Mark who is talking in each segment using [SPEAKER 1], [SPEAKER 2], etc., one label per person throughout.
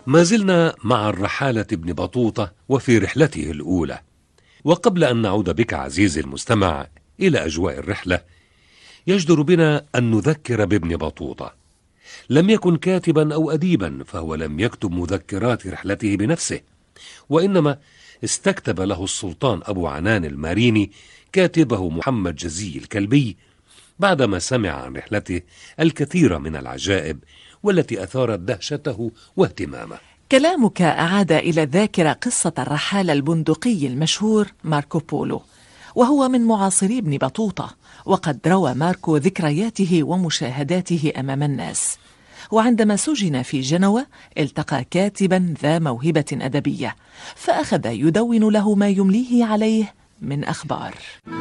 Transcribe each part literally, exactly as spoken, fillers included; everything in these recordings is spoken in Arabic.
[SPEAKER 1] ما زلنا مع الرحالة ابن بطوطة وفي رحلته الأولى. وقبل أن نعود بك عزيزي المستمع إلى أجواء الرحلة، يجدر بنا أن نذكر بابن بطوطة. لم يكن كاتبا أو أديبا، فهو لم يكتب مذكرات رحلته بنفسه، وإنما استكتب له السلطان أبو عنان الماريني كاتبه محمد جزي الكلبي بعدما سمع عن رحلته الكثير من العجائب والتي أثارت دهشته واهتمامه.
[SPEAKER 2] كلامك أعاد إلى الذاكرة قصة الرحال البندقي المشهور ماركو بولو، وهو من معاصري ابن بطوطة، وقد روى ماركو ذكرياته ومشاهداته أمام الناس. وعندما سجن في جنوة التقى كاتبا ذا موهبة أدبية، فأخذ يدون له ما يمليه عليه من أخبار.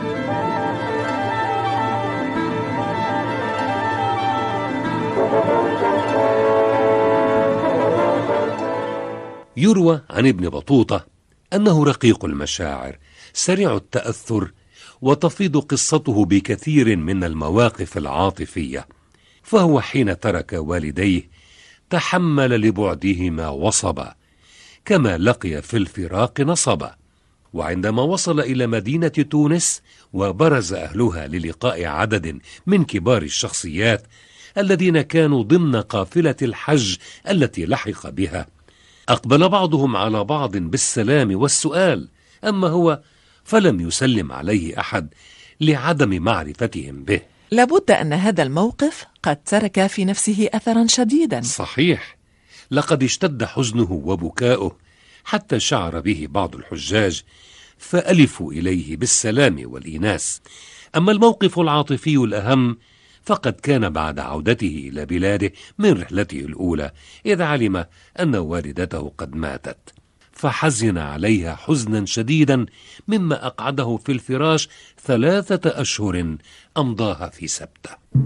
[SPEAKER 1] يروى عن ابن بطوطة أنه رقيق المشاعر سريع التأثر، وتفيض قصته بكثير من المواقف العاطفية، فهو حين ترك والديه تحمل لبعدهما وصبا، كما لقي في الفراق نصبا. وعندما وصل إلى مدينة تونس وبرز أهلها للقاء عدد من كبار الشخصيات الذين كانوا ضمن قافلة الحج التي لحق بها، أقبل بعضهم على بعض بالسلام والسؤال، أما هو فلم يسلم عليه أحد لعدم معرفتهم به.
[SPEAKER 2] لابد أن هذا الموقف قد ترك في نفسه أثرا شديدا.
[SPEAKER 1] صحيح، لقد اشتد حزنه وبكاؤه حتى شعر به بعض الحجاج فألفوا إليه بالسلام والإيناس. أما الموقف العاطفي الأهم فقد كان بعد عودته إلى بلاده من رحلته الأولى، إذ علم أن والدته قد ماتت، فحزن عليها حزنا شديدا، مما أقعده في الفراش ثلاثة أشهر أمضاها في سبتة.